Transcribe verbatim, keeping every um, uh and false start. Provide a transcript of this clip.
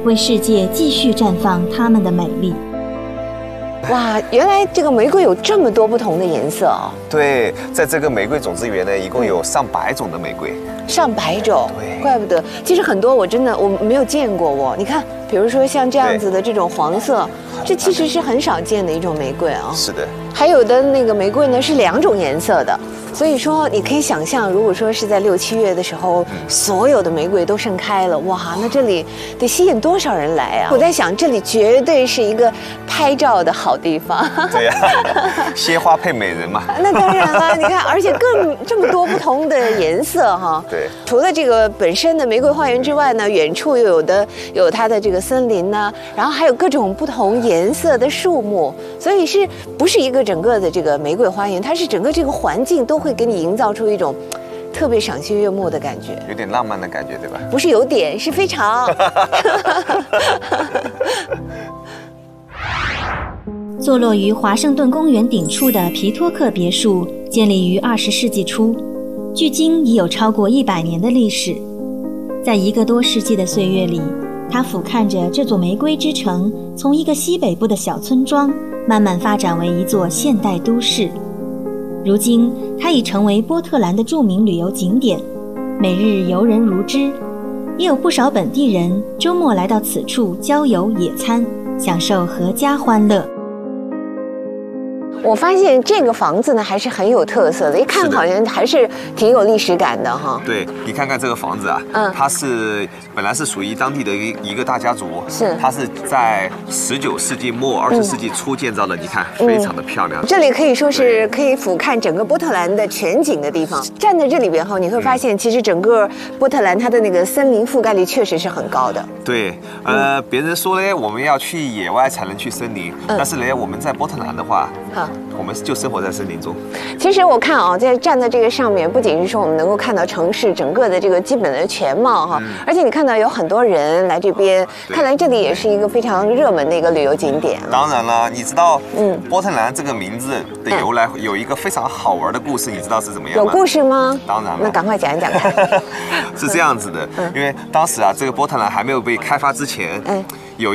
为世界继续绽放它们的美丽。 哇，原来这个玫瑰有这么多不同的颜色哦！ 对，在这个玫瑰种子园呢，一共有上百种的玫瑰， 上百种， 对， 怪不得。其实很多我真的我没有见过哦。你看，比如说像这样子的这种黄色，这其实是很少见的一种玫瑰啊。 是的， 还有的那个玫瑰呢是两种颜色的。所以说，你可以想象，如果说是在六七月的时候，嗯、所有的玫瑰都盛开了，哇，那这里得吸引多少人来啊！我在想，这里绝对是一个拍照的好地方。 对呀、啊，鲜花配美人嘛。 那当然了，你看，而且更这么多不同的颜色哈。 对。 除了这个本身的玫瑰花园之外呢，远处又有的有它的这个森林呢，然后还有各种不同颜色的树木，所以是不是一个整个的这个玫瑰花园？它是整个这个环境都会给你营造出一种特别赏心悦目的感觉， 有点浪漫的感觉，对吧？ 不是有点，是非常。 坐落于华盛顿公园顶处的皮托克别墅，建立于二十世纪初，距今已有超过一百年的历史。在一个多世纪的岁月里，它俯瞰着这座玫瑰之城，从一个西北部的小村庄，慢慢发展为一座现代都市。如今，它已成为波特兰的著名旅游景点，每日游人如织，也有不少本地人周末来到此处郊游野餐，享受阖家欢乐。 我发现这个房子呢还是很有特色的，一看好像还是挺有历史感的哈。 对，你看看这个房子啊，嗯，它是本来是属于当地的一一个大家族， 是， 它是在十九世纪末二十世纪初建造的，你看非常的漂亮。 这里可以说是可以俯瞰整个波特兰的全景的地方。站在这里边后，你会发现其实整个波特兰它的那个森林覆盖率确实是很高的。 对，呃，别人说呢，我们要去野外才能去森林，但是呢，我们在波特兰的话，好。我们就生活在森林中。 其实我看啊，在站在这个上面，不仅是说我们能够看到城市整个的这个基本的全貌哈，嗯、而且你看到有很多人来这边，看来这里也是一个非常热门的一个旅游景点。 当然了，你知道，嗯，波特兰这个名字的由来有一个非常好玩的故事，你知道是怎么样吗？ 有故事吗？ 当然了， 那赶快讲一讲看。 是这样子的，因为当时啊，这个波特兰还没有被开发之前，嗯，